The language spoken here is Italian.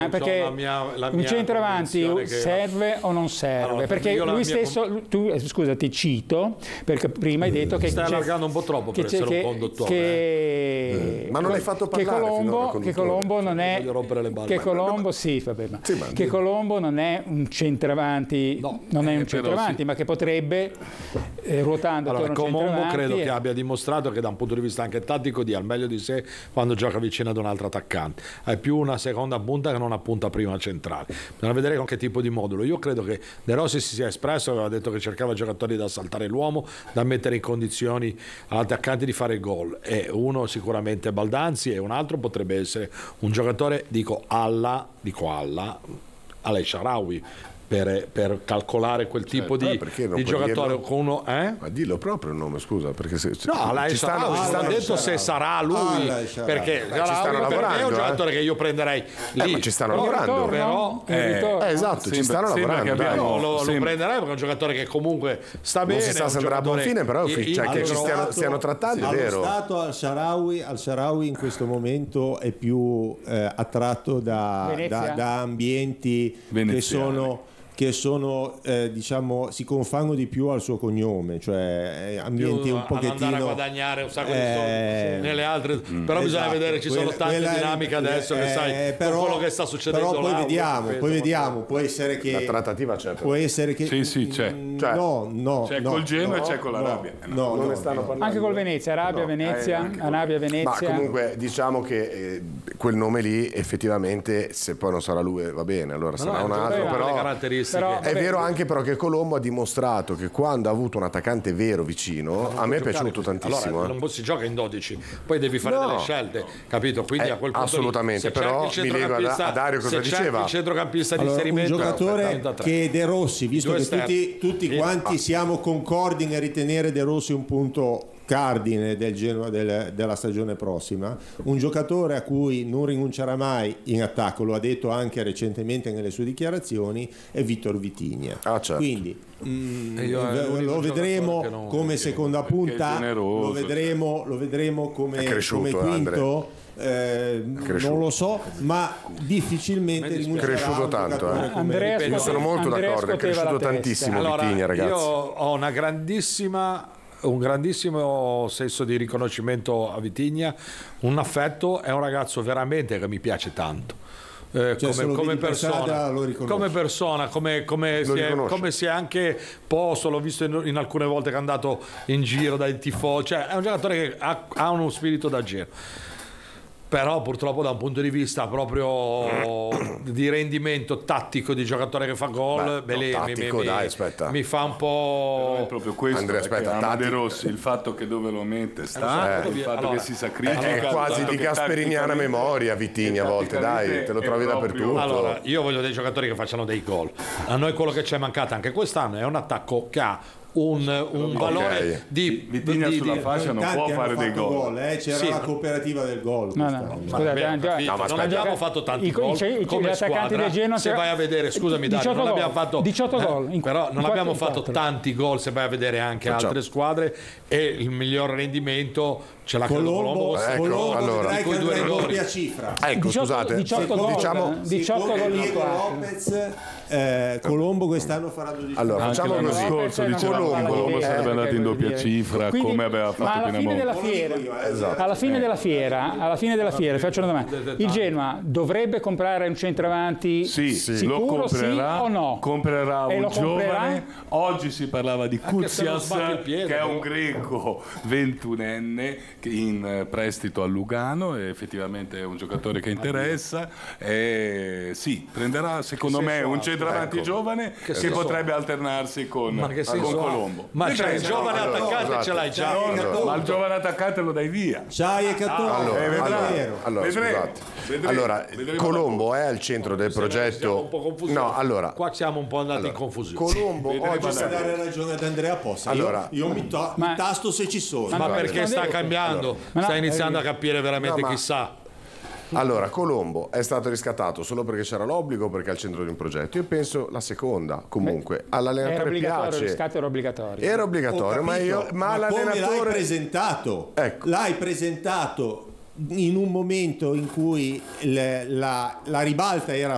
Perché un centravanti serve o non serve? Allora, perché lui stesso, scusa, ti cito, perché prima hai detto che stai allargando un po' troppo per essere un conduttore. Ma non l'hai fatto parlare che Colombo non è che Colombo che Colombo non è un centravanti, non è un centravanti, ma che potrebbe ruotando allora, attorno a un Colombo credo che abbia dimostrato che da un punto di vista anche tattico dia al meglio di sé quando gioca vicino ad un altro attaccante. È più una seconda punta che non una punta prima centrale. Bisogna vedere con che tipo di modulo. Io credo che De Rossi si sia espresso, aveva detto che cercava giocatori da saltare l'uomo, da mettere in condizioni all'attaccante di fare gol, e uno sicuramente Baldanzi e un altro potrebbe essere un giocatore alla El Shaarawy, per calcolare quel tipo di giocatore con uno, Ma dillo proprio il nome, scusa, perché ci stanno detto se sarà lui, perché ci stanno lavorando, è un giocatore che io prenderei lì, ma ci stanno lavorando, però esatto, ci stanno lavorando, lo prenderei perché è un giocatore che comunque sta bene, non si sa se andrà a buon fine, però che ci stiano trattando, è vero. Allo stato al Shaarawy in questo momento è più attratto da ambienti che sono diciamo si confanno di più al suo cognome, cioè ambienti un pochettino andare a guadagnare un sacco di soldi nelle altre, però bisogna vedere, ci sono tante dinamiche adesso che sai però, quello che sta succedendo, però poi vediamo, può essere che la trattativa c'è, può essere che c'è c'è col Genoa e c'è con l'Arabia, non ne stanno parlando, anche col Venezia, Arabia Venezia. Ma comunque diciamo che quel nome lì effettivamente, se poi non sarà lui va bene, allora sarà un altro, però è vero anche però che Colombo ha dimostrato che quando ha avuto un attaccante vero vicino, a me è piaciuto tantissimo. Allora, non si gioca in 12, poi devi fare delle scelte, capito? Quindi a quel punto assolutamente, lì, però mi lego a Dario cosa diceva. Il centrocampista di riferimento, un giocatore che De Rossi, visto che tutti quanti siamo concordi nel ritenere De Rossi un punto cardine del Genoa della stagione prossima, un giocatore a cui non rinuncerà mai in attacco, lo ha detto anche recentemente nelle sue dichiarazioni, è Vitor Vitinha. Certo. Quindi lo vedremo come seconda punta, lo vedremo come quinto. Non lo so, ma difficilmente rinuncerà. È cresciuto tanto, io sono molto d'accordo, è cresciuto tantissimo Vitinha, ragazzi. Io ho un grandissimo senso di riconoscimento a Vitinha, un affetto, è un ragazzo veramente che mi piace tanto. Come persona, come si è anche posto, l'ho visto in alcune volte che è andato in giro dai tifosi, cioè è un giocatore che ha uno spirito da giro. Però purtroppo da un punto di vista proprio di rendimento tattico di giocatore che fa gol, mi fa un po'. Però è proprio questo, Andrea, aspetta, De Rossi, il fatto che dove lo mette sta, il fatto che si sacrifica, è quasi di gasperiniana memoria Vitinha a volte, dai, te lo trovi dappertutto. Allora, io voglio dei giocatori che facciano dei gol. A noi quello che ci è mancato anche quest'anno è un attacco che ha un valore di Vitinha sulla fascia non può fare dei gol. C'era la cooperativa del gol. Non abbiamo fatto tanti gol come squadra. Se vai a vedere, scusami Dario, non abbiamo fatto 18 gol, però non abbiamo fatto tanti gol, se vai a vedere anche altre squadre, e il miglior rendimento ce l'ha Colombo, allora con due rigori a cifra. Ecco, 18, scusate, 18 gol, diciamo 18 gol in Lopez, Colombo quest'anno farà 12. Allora, facciamo l'anno così. scorso dicevamo Colombo sarebbe andato in doppia cifra, quindi, come aveva fatto alla fine della fiera, alla fine della fiera, faccio una domanda. Il Genoa dovrebbe comprare un centravanti sicuro, lo comprerà, sì o no? comprerà un giovane. Oggi si parlava di Kutsias, che è un greco 21enne in prestito a Lugano, e effettivamente è un giocatore che interessa, e prenderà secondo me un centravanti giovane che potrebbe alternarsi con Colombo. Ma c'è il giovane attaccante, ce l'hai già. Ma il giovane attaccante lo dai via. C'hai e allora, Colombo è al centro del progetto. Qua siamo un po' andati in confusione. Colombo oggi sta dare ragione ad Andrea Possa. Io mi tasto se ci sono. Ma perché sta cambiando? Sta iniziando a capire veramente chissà. Allora, Colombo è stato riscattato solo perché c'era l'obbligo o perché è al centro di un progetto? Io penso la seconda. Comunque, all'allenatore piace. Il riscatto era obbligatorio. Era obbligatorio, ma l'allenatore come l'hai presentato? Ecco. L'hai presentato in un momento in cui la ribalta era